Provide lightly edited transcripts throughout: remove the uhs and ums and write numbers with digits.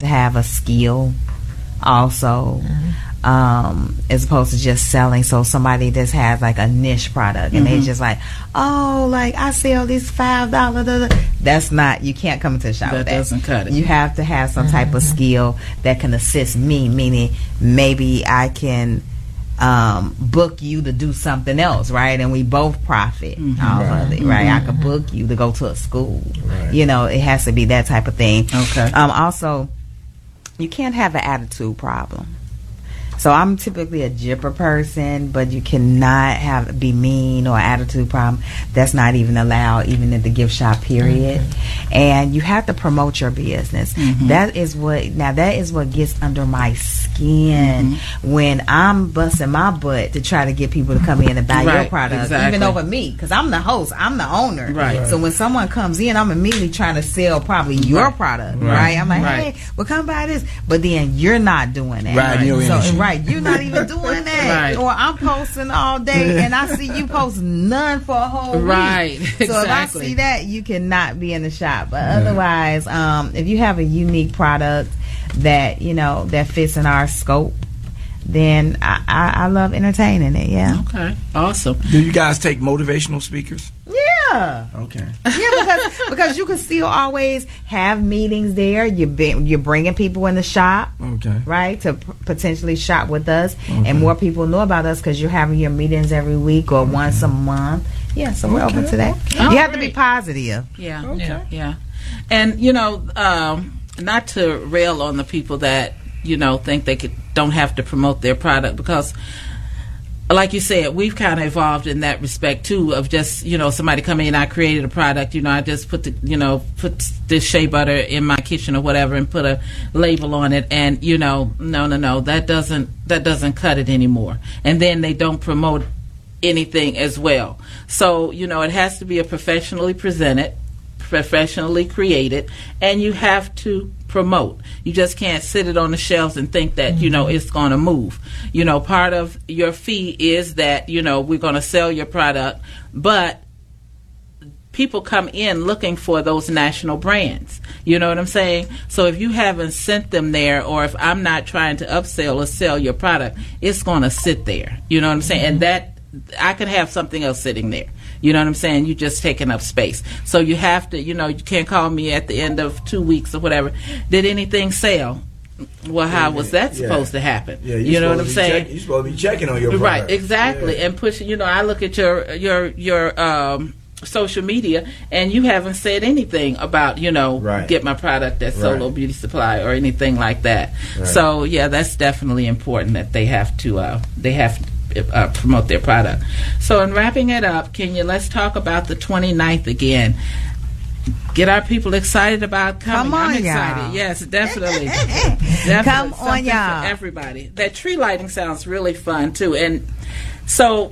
to have a skill also. As opposed to just selling. So somebody that has like a niche product and they just like, oh, like I sell this $5. That's not, you can't come into the shop with that. That doesn't cut it. You have to have some type of skill that can assist me, meaning maybe I can book you to do something else, right? And we both profit off of it, right? I could book you to go to a school. You know, it has to be that type of thing. Okay. Also, you can't have an attitude problem. So I'm typically a jipper person, but you cannot be mean or attitude problem. That's not even allowed, even in the gift shop period. And you have to promote your business. That is what gets under my skin when I'm busting my butt to try to get people to come in and buy your product, even over me, because I'm the host, I'm the owner. So when someone comes in, I'm immediately trying to sell probably your product, right? I'm like, hey, well, come buy this, but then you're not doing that. You're not even doing that. Or I'm posting all day and I see you post none for a whole week. So if I see that, you cannot be in the shop. But otherwise, if you have a unique product that, you know, that fits in our scope, then I love entertaining it. Okay, awesome. Do you guys take motivational speakers? Okay. Because you can still always have meetings there. You're bringing people in the shop, right, to potentially shop with us, and more people know about us because you're having your meetings every week or once a month. So we're open to that. You have to be positive. Yeah. And you know, not to rail on the people that, you know, think they don't have to promote their product, because like you said, we've kind of evolved in that respect too, of just, you know, somebody coming in, I created a product, you know, I just put this shea butter in my kitchen or whatever and put a label on it, and, you know, no, that doesn't cut it anymore. And then they don't promote anything as well. So, you know, it has to be a professionally presented, professionally created, and you have to promote. You just can't sit it on the shelves and think that, you know, it's going to move. You know, part of your fee is that, you know, we're going to sell your product, but people come in looking for those national brands. You know what I'm saying? So if you haven't sent them there, or if I'm not trying to upsell or sell your product, it's going to sit there. You know what I'm saying? And that, I could have something else sitting there. You know what I'm saying? You're just taking up space. So you have to, you know, you can't call me at the end of 2 weeks or whatever. Did anything sell? Well, how was that supposed to happen? You know what I'm saying? You're supposed to be checking on your product. Right, exactly. And pushing, you know, I look at your social media, and you haven't said anything about, you know, get my product at Solo Beauty Supply or anything like that. So, yeah, that's definitely important that they have to promote their product. So in wrapping it up, let's talk about the 29th again. Get our people excited about coming. Come on, I'm excited. y'all. Yes, definitely. Come on, y'all. For everybody. That tree lighting sounds really fun too. And so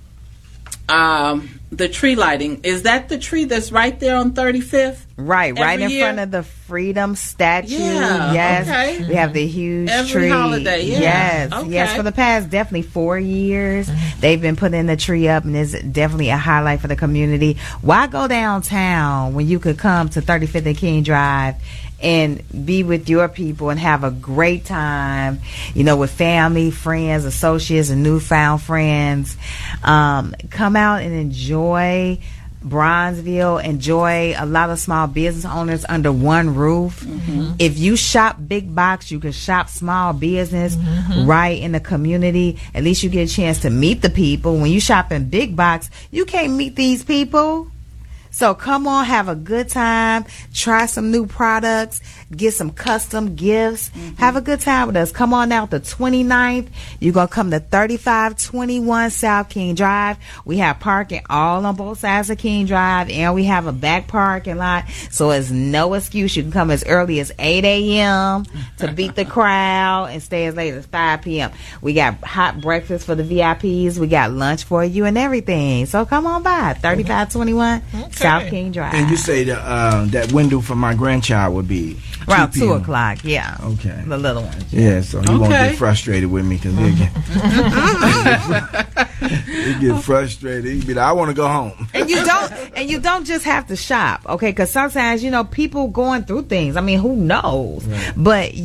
the tree lighting, is that the tree that's right there on 35th? Right in front of the Freedom statue. We have the huge tree. Every holiday, Yes, for the past definitely 4 years, they've been putting the tree up, and it's definitely a highlight for the community. Why go downtown when you could come to 35th and King Drive and be with your people and have a great time, you know, with family, friends, associates, and newfound friends. Come out and enjoy Bronzeville, enjoy a lot of small business owners under one roof. If you shop big box, you can shop small business right in the community. At least you get a chance to meet the people. When you shop in big box, you can't meet these people. So come on, have a good time, try some new products, get some custom gifts, have a good time with us. Come on out the 29th. You're going to come to 3521 South King Drive. We have parking all on both sides of King Drive, and we have a back parking lot. So it's no excuse. You can come as early as 8 a.m. to beat the crowd and stay as late as 5 p.m. We got hot breakfast for the VIPs. We got lunch for you and everything. So come on by, 3521 South King Drive. And you say that window for my grandchild would be around 2 o'clock. Yeah. Okay. The little ones. Yeah, so he won't get frustrated with me, because he'll get frustrated. He'll be like, I want to go home. And you don't just have to shop, okay? Because sometimes, you know, people going through things. I mean, who knows? But